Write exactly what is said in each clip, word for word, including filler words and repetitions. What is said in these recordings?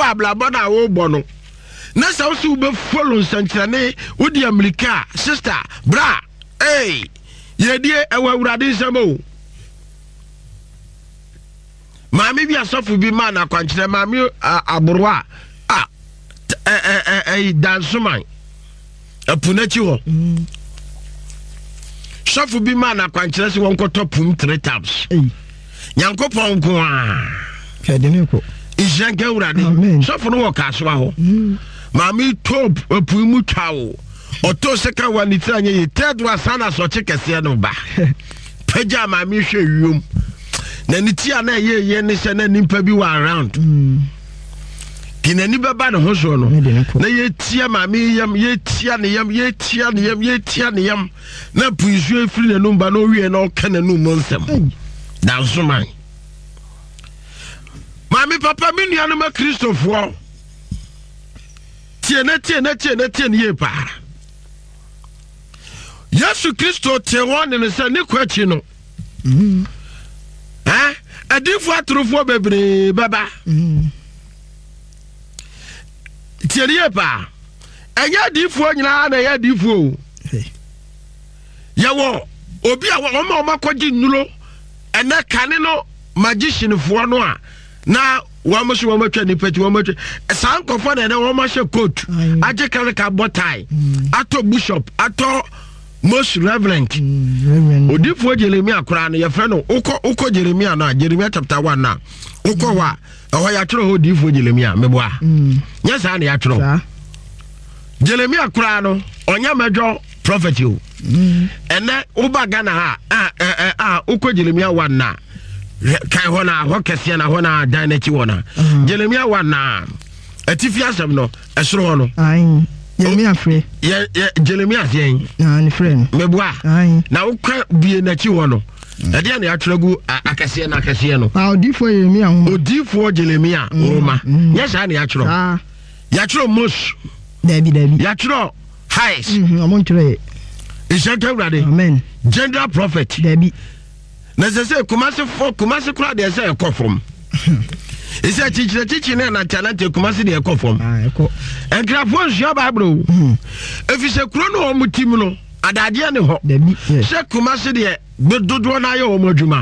ablabo na wo bono na sa wo be follow sanchane wo di America sister bra hey ye die ewa urade nsamo maami bi asofu bi ma na kwankyere maami aborwa ah eh eh eh dansuman apunachi ho sofu bi ma na kwankyere se won kotopum three times eh Yankopon ko a kedene ko ijanke urade sofu no wakaso ho maami top apumu twawo oto seka waniti anye ye tedwa sana so chekese no ba paja maami hwe wiom na nitia na ye ye ne se na nimpa bi wa around kinani baba ne ho so no na ye tia maami yam ye tia ne yam ye tia ne yam ye tia ne yam na puisu efiri ne numba no wie na oka na nu monsem dan so man maami papa mi nua no ma Christopher tie na tie na tie na tie ne ye pa Yesu Kristo te won ne se ne kwachi no mhm eh adifu atrofo bebre baba mhm tie ne pa enya adifu nyina na ya adifu yawo obi a wo ma makoji nulo ene kane no magician fo no a na wa mo so wa matwa ni pati wa matwa san kofo na na wa ma hye coat aje kare ka botai ato bishop ato most reverend odifo Jeremia kura no ye fe no uko uko Jeremia na Jeremia chapter one na uko wa ho ya tro odifo Jeremia meboa nya sa na ya tro Jeremia kura no onya mejo prophet o ene uba Ghana ha ah ah uko Jeremia one na kai ho na ho kese na ho na dan na chi wona Jeremia one na atifi asem no esoro ho no ai Jeremia free ye Jeremia yen na ni friend meboa na ukwa bie na chi wo no e de na atwegu akase na akase no ah odifo Jeremia ho odifo Jeremia o ma ye sha na ya twro ah ya twro mos dabi dabi ya twro highs mhm amon twre ishanka urade amen general prophet dabi na se se kumase fo kumase kura de se ekofom ese chichire chichire na talent kumase de ekofom ah eko enkrafo nsia bible efise kuro no omutim no adade ne ho se kumase de gbedodo na ye omodwuma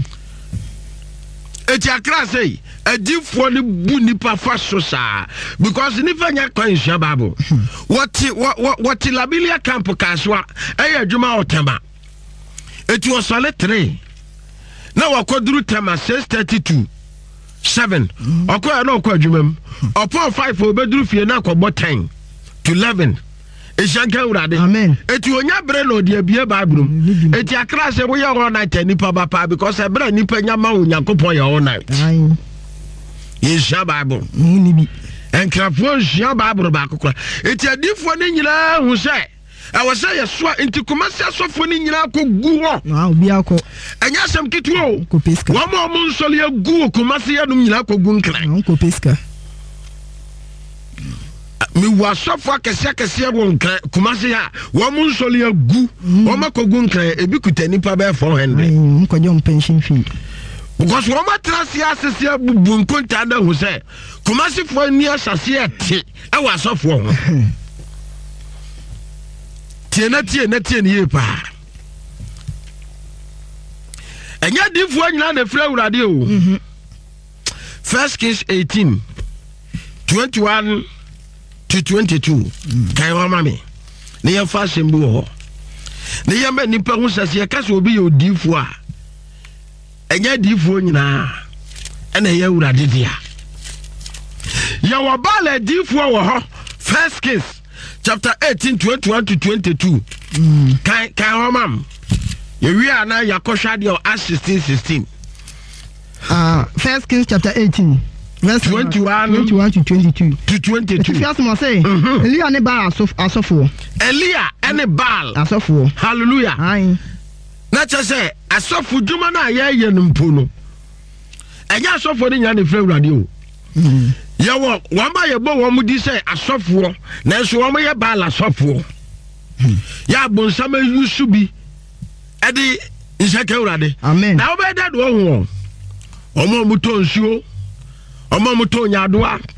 eti akra sei adifo ne bu nipa fa so saa because nipa nya kwan nsia bible what what labilia camp kaswa eye adwuma otema eti osole three na wakoduru tema six thirty-two seven okoya na okwa adwumam opo five obeduru fie na akobọ ten to eleven eshanka urade amen eti onya bre no de abie bible eti akra se wo ye all night nipa ba pa because e bre nipa nya ma onyankopon ye all night ayin ye sha bible muni bi enkrafo sha bible ba kokora eti adifo ne nyina hu se I was say yes, into commercial software in Yako Guo. Now be alco. And yes, I'm Kituo. Copisca. One more monsolia Guo, Commercia, Yako Gunka. Uncle Pisca. Me was software Cassia won't Commercia, one monsolia Gu, Omako Gunka, a bicuteni pabe for Henry. Uncle John pension fee. Because one matrasia Cecilia Bunkuntada who said, Commercia for near Sassia, I was off one. Tiena tiena tiena ye pa enya difo nyina na fra urade o mhm First Kings eighteen twenty-one to twenty-two kai wa mame ne ya fa sembu ho ne ya ma nipa hu sase ya kase obi ye odifo a enya difo nyina ena ya urade dia ya wa bala difo wo ho First Kings chapter eighteen twenty-one to twenty-two mm. Kai kai homam ye wi ana yakosha de o sixteen sixteen ah First Kings chapter eighteen verse twenty-one twenty-one to twenty-two to twenty-two if you ask me say Elia ne Baal asof asofo Elia ene Baal asofo hallelujah ayin na che say asofo djuma na ye ye numpo no enya asofo ni nya ne fra urade o mm. Yawo wamba ye bo wo mudi say asofo na so wo ye Baal asofo ya bonsama yusubi edi inseke urade amen na obeda do ho omo muto nsuo omo muto nyadoa